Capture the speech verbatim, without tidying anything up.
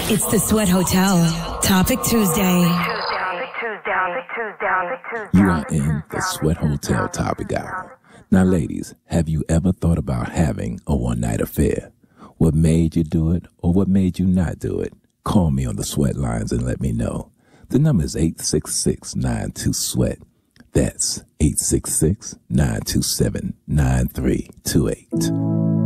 It's the Sweat Hotel. Topic Tuesday. You are in the Sweat Hotel Topic Hour. Now, ladies, have you ever thought about having a one-night affair? What made you do it or what made you not do it? Call me on the Sweat lines and let me know. The number is eight six six, nine two, SWEAT. That's eight six six, nine two seven, nine three two eight.